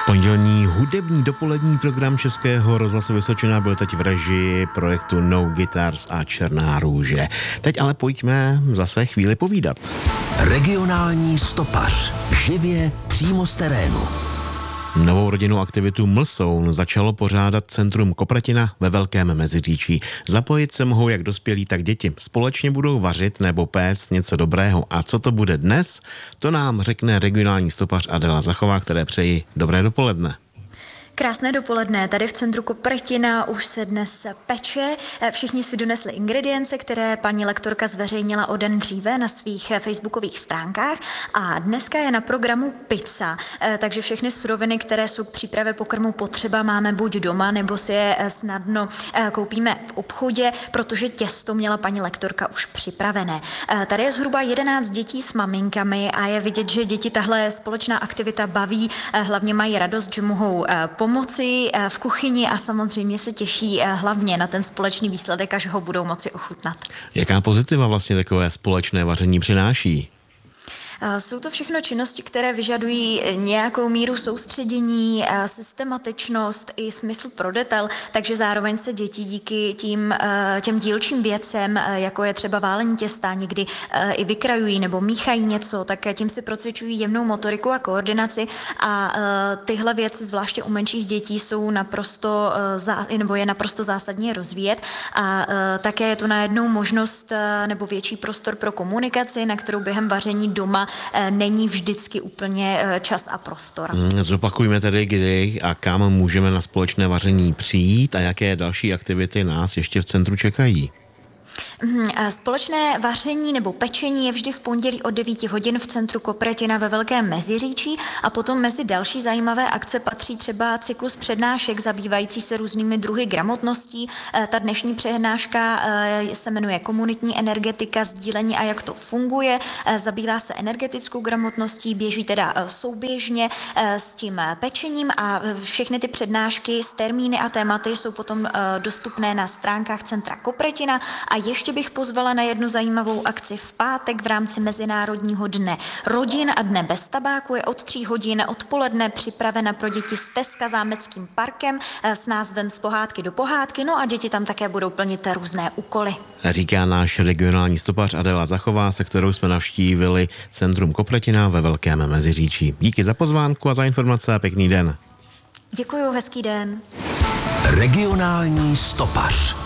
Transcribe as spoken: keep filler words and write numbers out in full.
Pondělní hudební dopolední program Českého rozhlasu Vysočina byl teď v režii projektu No Guitars a Černá růže. Teď ale pojďme zase chvíli povídat. Regionální stopař. Živě přímo z terénu. Novou rodinnou aktivitu Mlsoun začalo pořádat Centrum Kopretina ve Velkém Meziříčí. Zapojit se mohou jak dospělí, tak děti. Společně budou vařit nebo péct něco dobrého. A co to bude dnes, to nám řekne regionální stopař Adela Zachová, které přeji dobré dopoledne. Krásné dopoledne. Tady v centru Kopretina už se dnes peče. Všichni si donesli ingredience, které paní lektorka zveřejnila o den dříve na svých facebookových stránkách. A dneska je na programu pizza. Takže všechny suroviny, které jsou k přípravě pokrmu potřeba, máme buď doma, nebo si je snadno koupíme v obchodě, protože těsto měla paní lektorka už připravené. Tady je zhruba jedenáct dětí s maminkami a je vidět, že děti tahle společná aktivita baví. Hlavně mají radost, že mohou pomoci v kuchyni a samozřejmě se těší hlavně na ten společný výsledek, až ho budou moci ochutnat. Jaká pozitiva vlastně takové společné vaření přináší? Jsou to všechno činnosti, které vyžadují nějakou míru soustředění, systematičnost i smysl pro detail, takže zároveň se děti díky tím, těm dílčím věcem, jako je třeba válení těsta, někdy i vykrajují nebo míchají něco, tak tím si procvičují jemnou motoriku a koordinaci a tyhle věci, zvláště u menších dětí, jsou naprosto, nebo je naprosto zásadně rozvíjet a také je tu najednou možnost nebo větší prostor pro komunikaci, na kterou během vaření doma není vždycky úplně čas a prostor. Zopakujme tedy, kdy a kam můžeme na společné vaření přijít a jaké další aktivity nás ještě v centru čekají. Společné vaření nebo pečení je vždy v pondělí od devět hodin v centru Kopretina ve Velkém Meziříčí a potom mezi další zajímavé akce patří třeba cyklus přednášek zabývající se různými druhy gramotností. Ta dnešní přednáška se jmenuje Komunitní energetika, sdílení a jak to funguje. Zabývá se energetickou gramotností, běží teda souběžně s tím pečením a všechny ty přednášky s termíny a tématy jsou potom dostupné na stránkách centra Kopretina. A ještě bych pozvala na jednu zajímavou akci v pátek v rámci Mezinárodního dne rodin a dne bez tabáku. Je od tří hodin odpoledne připravena pro děti stezka zámeckým parkem s názvem Z pohádky do pohádky. No a děti tam také budou plnit různé úkoly. Říká náš regionální stopař Adela Zachová, se kterou jsme navštívili Centrum Kopretina ve Velkém Meziříčí. Díky za pozvánku a za informace a pěkný den. Děkuju, hezký den. Regionální stopař.